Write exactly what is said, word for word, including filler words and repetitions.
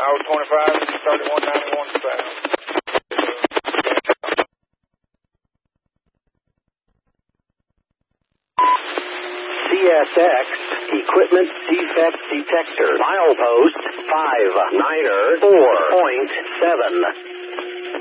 was twenty-five, thirty-one ninety-one south. C S X Equipment Defect Detector. Milepost five niner four point seven.